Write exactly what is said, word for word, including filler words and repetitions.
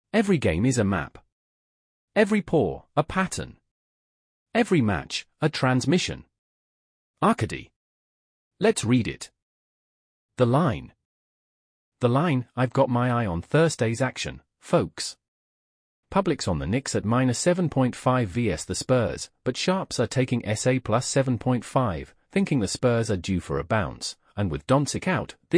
Every game is a map. Every pour, a pattern. Every match, a transmission. Arcady. Let's read it. The line. The line, I've got my eye on Thursday's action, folks. Public's on the Knicks at minus seven point five versus the Spurs, but sharps are taking S A plus seven point five, thinking the Spurs are due for a bounce, and with Doncic out, this